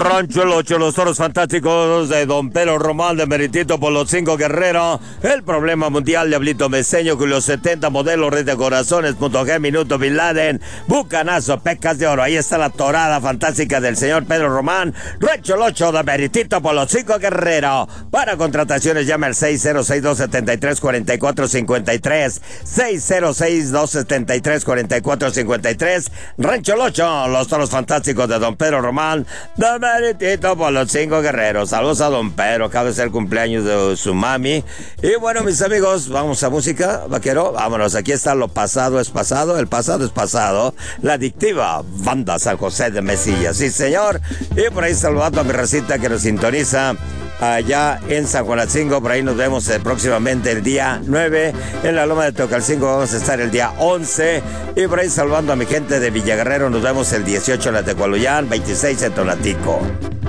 Rancho El Ocho, los toros fantásticos de Don Pedro Román, de Meritito por los 5 Guerreros, el problema mundial, Diablito Meseño, con los 70 modelos, Red de Corazones, Punto G, Minuto Bin Laden, Bucanazo, Pecas de Oro. Ahí está la torada fantástica del señor Pedro Román, Rancho El Ocho, de Meritito por los 5 Guerreros. Para contrataciones llame al 606-273-4453, 606-273-4453, Rancho El Ocho, los toros fantásticos de Don Pedro Román, de Meritito por los 5 Guerreros. Saludos a Don Pedro, acaba de ser el cumpleaños de su mami. Y bueno, mis amigos, vamos a música, vaquero, vámonos. Aquí está Lo pasado es pasado, el pasado es pasado, la adictiva banda San José de Mesilla, sí señor. Y por ahí saludando a mi recita que nos sintoniza allá en San Juanatzingo. Por ahí nos vemos próximamente el día 9 en la Loma de Tocalcingo. Vamos a estar el día 11. Y por ahí saludando a mi gente de Villaguerrero. Nos vemos el 18 en la Tecualuyán, 26 en Tonatico.